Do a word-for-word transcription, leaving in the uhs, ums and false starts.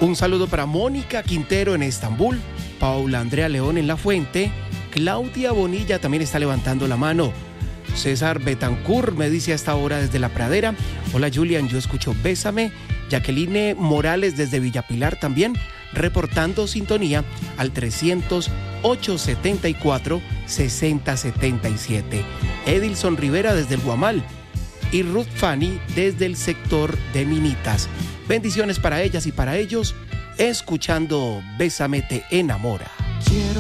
Un saludo para Mónica Quintero en Estambul, Paula Andrea León en La Fuente, Claudia Bonilla también está levantando la mano. César Betancourt me dice a esta hora desde La Pradera. Hola Julian, yo escucho Bésame. Jacqueline Morales desde Villapilar también, reportando sintonía al trescientos, ochocientos setenta y cuatro, sesenta setenta y siete. Edilson Rivera desde el Guamal y Ruth Fanny desde el sector de Minitas. Bendiciones para ellas y para ellos, escuchando Bésame te enamora. Quiero